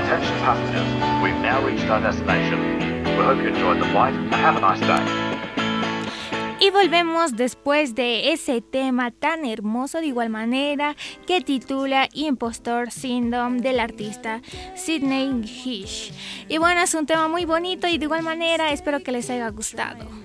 Attention passengers, we've now reached our destination. We hope you enjoyed the flight and have a nice day. Y volvemos después de ese tema tan hermoso de igual manera que titula Impostor Syndrome del artista Sidney Hish. Y bueno, es un tema muy bonito y de igual manera espero que les haya gustado.